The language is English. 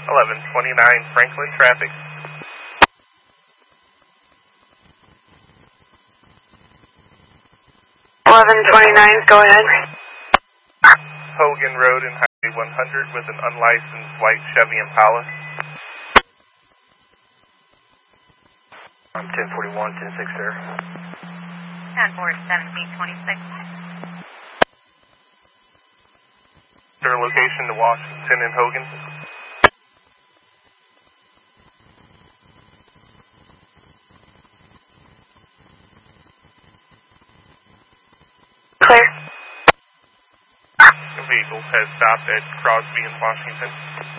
1129 Franklin traffic. 1129, go ahead. Hogan Road and Highway 100 with an unlicensed white Chevy Impala. 1041, 10-6 there. 10-4-17-26. Their location to Washington and Hogan. Clear. The vehicle has stopped at Crosby and Washington.